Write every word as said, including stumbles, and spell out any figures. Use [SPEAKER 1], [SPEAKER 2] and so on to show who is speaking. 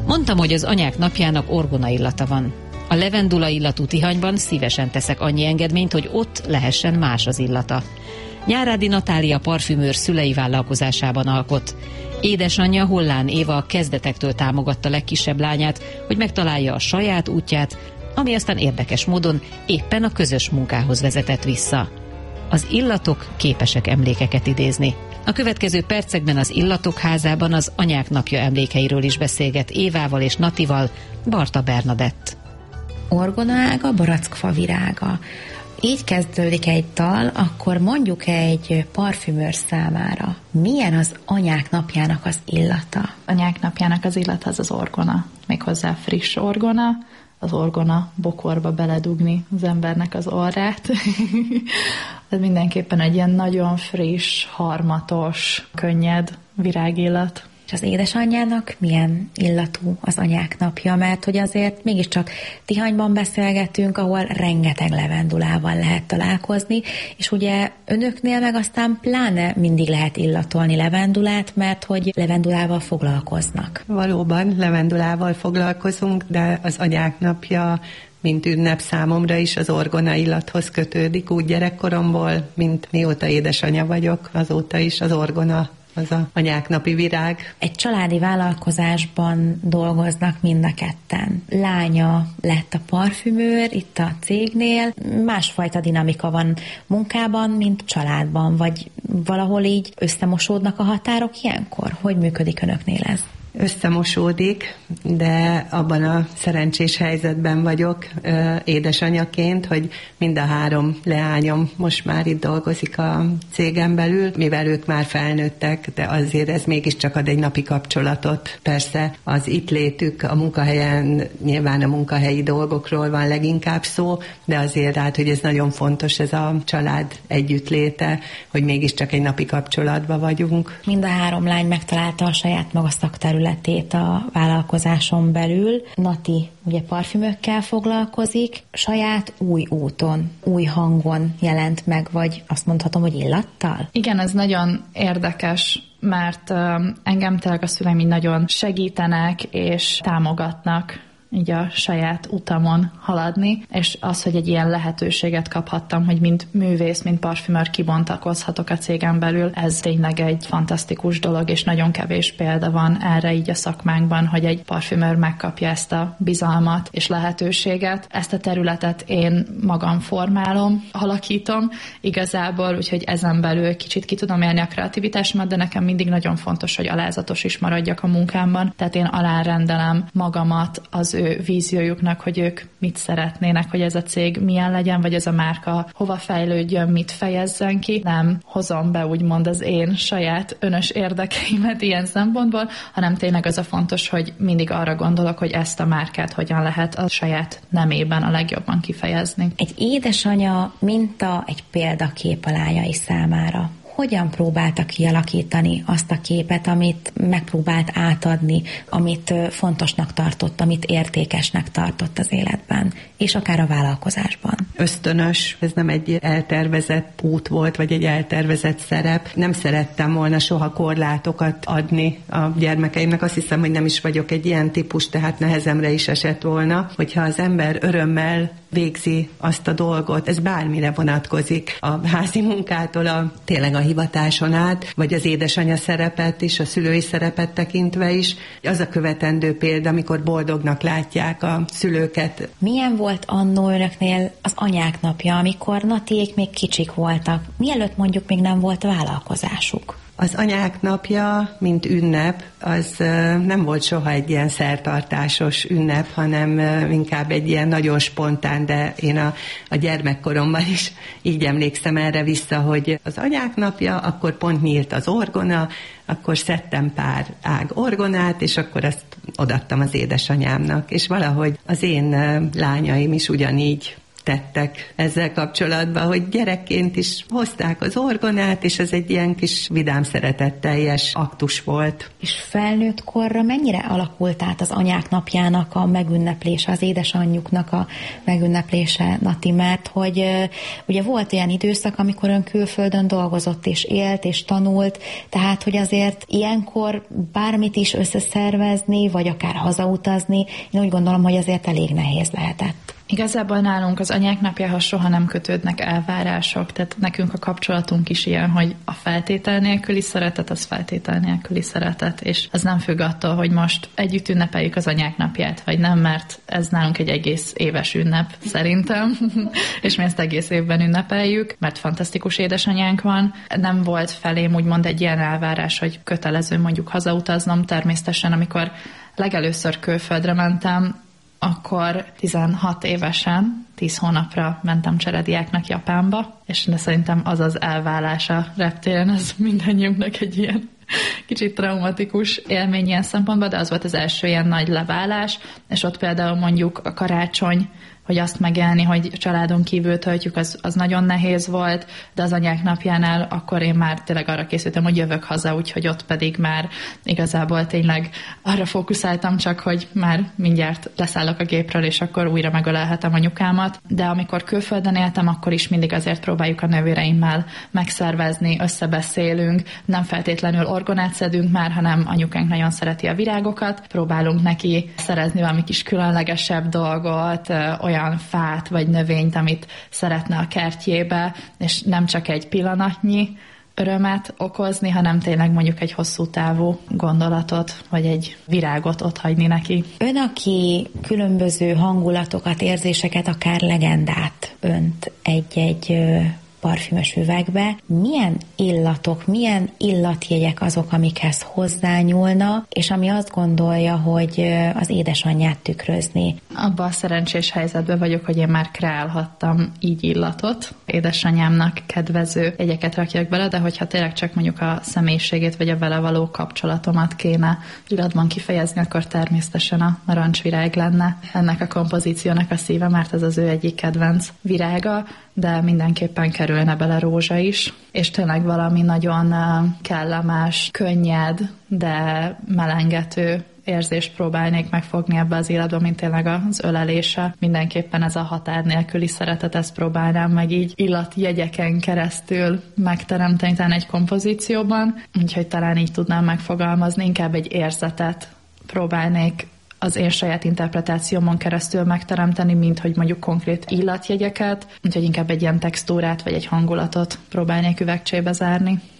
[SPEAKER 1] Mondtam, hogy az anyák napjának orgona illata van. A levendula illatú Tihanyban szívesen teszek annyi engedményt, hogy ott lehessen más az illata. Nyárádi Natália parfümőr szülei vállalkozásában alkot. Édesanyja Hollán Éva kezdetektől támogatta legkisebb lányát, hogy megtalálja a saját útját, ami aztán érdekes módon éppen a közös munkához vezetett vissza. Az illatok képesek emlékeket idézni. A következő percekben az Illatok házában az anyák napja emlékeiről is beszélget Évával és Natival Barta Bernadett.
[SPEAKER 2] Orgonaága, barackfa virága. Így kezdődik egy dal, akkor mondjuk egy parfümőr számára. Milyen az anyák napjának az illata?
[SPEAKER 3] Anyák napjának az illata az az orgona. Méghozzá friss orgona. Az orgona bokorba beledugni az embernek az orrát. Ez mindenképpen egy ilyen nagyon friss, harmatos, könnyed virágillat.
[SPEAKER 2] És az édesanyjának milyen illatú az anyák napja, mert hogy azért mégiscsak Tihanyban beszélgetünk, ahol rengeteg levendulával lehet találkozni, és ugye önöknél meg aztán pláne mindig lehet illatolni levendulát, mert hogy levendulával foglalkoznak.
[SPEAKER 4] Valóban levendulával foglalkozunk, de az anyák napja mint ünnep számomra is az orgona illathoz kötődik, úgy gyerekkoromból, mint mióta édesanyja vagyok, azóta is az orgona az a anyáknapi virág.
[SPEAKER 2] Egy családi vállalkozásban dolgoznak mind a ketten. Lánya lett a parfümőr itt a cégnél. Másfajta dinamika van munkában, mint családban, vagy valahol így összemosódnak a határok ilyenkor? Hogy működik önöknél ez?
[SPEAKER 4] Összemosódik, de abban a szerencsés helyzetben vagyok édesanyaként, hogy mind a három leányom most már itt dolgozik a cégen belül, mivel ők már felnőttek, de azért ez mégiscsak ad egy napi kapcsolatot. Persze az itt létük a munkahelyen, nyilván a munkahelyi dolgokról van leginkább szó, de azért hát, hogy ez nagyon fontos, ez a család együttléte, hogy mégiscsak egy napi kapcsolatban vagyunk.
[SPEAKER 2] Mind a három lány megtalálta a saját maga szakterületét a vállalkozáson belül. Nati ugye parfümökkel foglalkozik, saját új úton, új hangon jelent meg, vagy azt mondhatom, hogy illattal?
[SPEAKER 3] Igen, ez nagyon érdekes, mert engem tényleg a szüleim így nagyon segítenek és támogatnak így a saját utamon haladni, és az, hogy egy ilyen lehetőséget kaphattam, hogy mint művész, mint parfümőr kibontakozhatok a cégen belül, ez tényleg egy fantasztikus dolog, és nagyon kevés példa van erre így a szakmánkban, hogy egy parfümőr megkapja ezt a bizalmat és lehetőséget. Ezt a területet én magam formálom, alakítom igazából, úgyhogy ezen belül kicsit ki tudom élni a kreativitásomat, de nekem mindig nagyon fontos, hogy alázatos is maradjak a munkámban, tehát én alárendelem magamat az ő víziójuknak, hogy ők mit szeretnének, hogy ez a cég milyen legyen, vagy ez a márka hova fejlődjön, mit fejezzen ki. Nem hozom be úgymond az én saját önös érdekeimet ilyen szempontból, hanem tényleg az a fontos, hogy mindig arra gondolok, hogy ezt a márkát hogyan lehet a saját nemében a legjobban kifejezni.
[SPEAKER 2] Egy édesanya minta, egy példakép a lányai számára. Hogyan próbálta kialakítani azt a képet, amit megpróbált átadni, amit fontosnak tartott, amit értékesnek tartott az életben, és akár a vállalkozásban?
[SPEAKER 4] Ösztönös, ez nem egy eltervezett út volt, vagy egy eltervezett szerep. Nem szerettem volna soha korlátokat adni a gyermekeimnek. Azt hiszem, hogy nem is vagyok egy ilyen típus, tehát nehezemre is esett volna, hogyha az ember örömmel végzi azt a dolgot, ez bármire vonatkozik, a házi munkától a tényleg a hivatáson át, vagy az édesanya szerepet is, a szülői szerepet tekintve is. Az a követendő példa, amikor boldognak látják a szülőket.
[SPEAKER 2] Milyen volt annó önöknél az anyák napja, amikor Natiék még kicsik voltak, mielőtt mondjuk még nem volt vállalkozásuk?
[SPEAKER 4] Az anyák napja, mint ünnep, az nem volt soha egy ilyen szertartásos ünnep, hanem inkább egy ilyen nagyon spontán, de én a, a gyermekkoromban is így emlékszem erre vissza, hogy az anyák napja, akkor pont nyílt az orgona, akkor szedtem pár ág orgonát, és akkor azt odaadtam az édesanyámnak. És valahogy az én lányaim is ugyanígy tettek ezzel kapcsolatban, hogy gyerekként is hozták az orgonát, és ez egy ilyen kis vidám szeretetteljes aktus volt.
[SPEAKER 2] És felnőtt korra mennyire alakult át az anyák napjának a megünneplése, az édesanyjuknak a megünneplése, Nati, mert hogy ugye volt olyan időszak, amikor ön külföldön dolgozott és élt és tanult, tehát hogy azért ilyenkor bármit is összeszervezni, vagy akár hazautazni, én úgy gondolom, hogy azért elég nehéz lehetett.
[SPEAKER 3] Igazából nálunk az anyák napjához soha nem kötődnek elvárások, tehát nekünk a kapcsolatunk is ilyen, hogy a feltétel nélküli szeretet, az feltétel nélküli szeretet, és ez nem függ attól, hogy most együtt ünnepeljük az anyák napját, vagy nem, mert ez nálunk egy egész éves ünnep szerintem, és mi ezt egész évben ünnepeljük, mert fantasztikus édesanyánk van. Nem volt felém úgymond egy ilyen elvárás, hogy kötelező mondjuk hazautaznom, természetesen amikor legelőször külföldre mentem, akkor tizenhat évesen, tíz hónapra mentem cserediáknak Japánba, és de szerintem az az elválás a reptéren, ez mindannyiunknak egy ilyen kicsit traumatikus élmény ilyen szempontból, de az volt az első ilyen nagy leválás, és ott például mondjuk a karácsony, hogy azt megélni, hogy családon kívül töltjük, az, az nagyon nehéz volt, de az anyák napjánál akkor én már tényleg arra készültem, hogy jövök haza, úgyhogy ott pedig már igazából tényleg arra fókuszáltam csak, hogy már mindjárt leszállok a gépről, és akkor újra megölelhetem anyukámat. De amikor külföldön éltem, akkor is mindig azért próbáljuk a nővéreimmel megszervezni, összebeszélünk, nem feltétlenül orgonát szedünk már, hanem anyukánk nagyon szereti a virágokat, próbálunk neki szerezni valami kis különlegesebb dolgot, olyan fát vagy növényt, amit szeretne a kertjébe, és nem csak egy pillanatnyi örömet okozni, hanem tényleg mondjuk egy hosszú távú gondolatot, vagy egy virágot otthagyni neki.
[SPEAKER 2] Ön, aki különböző hangulatokat, érzéseket, akár legendát önt egy-egy parfümös üvegbe, milyen illatok, milyen illatjegyek azok, amikhez hozzányúlna, és ami azt gondolja, hogy az édesanyját tükrözni?
[SPEAKER 3] Abban a szerencsés helyzetben vagyok, hogy én már kreálhattam így illatot. Édesanyámnak kedvező jegyeket rakjak bele, de hogyha tényleg csak mondjuk a személyiségét, vagy a vele való kapcsolatomat kéne illatban kifejezni, akkor természetesen a narancsvirág lenne ennek a kompozíciónak a szíve, mert ez az ő egyik kedvenc virága, de mindenképpen kerülne bele rózsa is, és tényleg valami nagyon kellemes, könnyed, de melengető érzést próbálnék megfogni ebbe az életbe, mint tényleg az ölelése. Mindenképpen ez a határ nélküli szeretet, ezt próbálnám meg így illatjegyeken keresztül megteremteni talán egy kompozícióban, úgyhogy talán így tudnám megfogalmazni, inkább egy érzetet próbálnék az én saját interpretációmon keresztül megteremteni, mint hogy mondjuk konkrét illatjegyeket, úgyhogy inkább egy ilyen textúrát vagy egy hangulatot próbálnék üvegcsébe zárni.